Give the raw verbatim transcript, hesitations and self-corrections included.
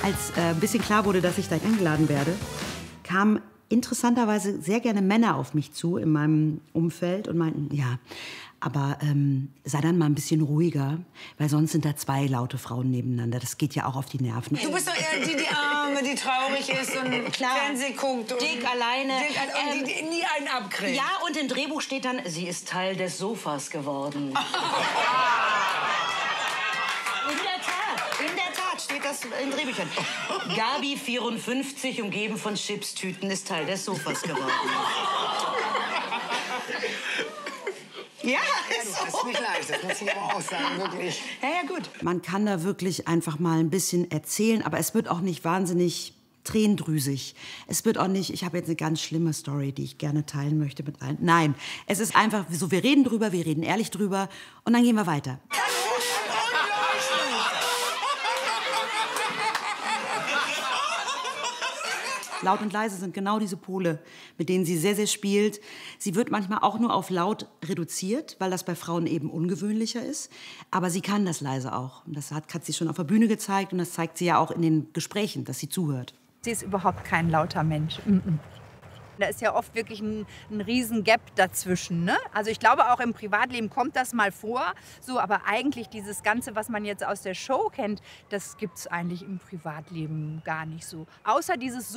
Als äh, ein bisschen klar wurde, dass ich da eingeladen werde, kamen interessanterweise sehr gerne Männer auf mich zu in meinem Umfeld und meinten, ja, aber ähm, sei dann mal ein bisschen ruhiger, weil sonst sind da zwei laute Frauen nebeneinander. Das geht ja auch auf die Nerven. Du bist doch eher die, die Arme, die traurig ist und Klar. Fernsehen guckt. Und Dick alleine. Dick, und Ähm, die, die nie einen abkriegt. Ja, und im Drehbuch steht dann, sie ist Teil des Sofas geworden. In der Tat, in der Tat steht das in Drehbüchern. Gabi, vierundfünfzig, umgeben von Chipstüten, ist Teil des Sofas geworden. Ja, ist so. Das ist nicht leicht, das muss ich aber auch sagen, wirklich. Ja, ja, gut. Man kann da wirklich einfach mal ein bisschen erzählen, aber es wird auch nicht wahnsinnig tränendrüsig. Es wird auch nicht, ich habe jetzt eine ganz schlimme Story, die ich gerne teilen möchte mit allen. Nein, es ist einfach so, wir reden drüber, wir reden ehrlich drüber und dann gehen wir weiter. Laut und leise sind genau diese Pole, mit denen sie sehr, sehr spielt. Sie wird manchmal auch nur auf laut reduziert, weil das bei Frauen eben ungewöhnlicher ist. Aber sie kann das leise auch. Und das hat, hat sie schon auf der Bühne gezeigt und das zeigt sie ja auch in den Gesprächen, dass sie zuhört. Sie ist überhaupt kein lauter Mensch. Mm-mm. Da ist ja oft wirklich ein, ein riesen Gap dazwischen. Ne? Also ich glaube, auch im Privatleben kommt das mal vor. So, aber eigentlich dieses Ganze, was man jetzt aus der Show kennt, das gibt es eigentlich im Privatleben gar nicht so. Außer dieses